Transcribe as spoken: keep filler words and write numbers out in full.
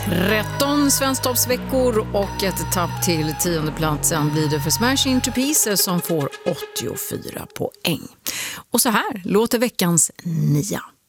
tretton svensktoppsveckor och ett tapp till tionde platsen blir det för Smash Into Pieces som får åttiofyra poäng. Och så här låter veckans nia.